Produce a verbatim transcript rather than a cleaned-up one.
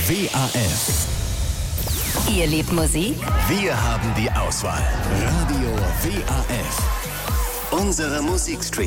W A F. Ihr liebt Musik? Wir haben die Auswahl. Radio W A F. Unsere Musikstream.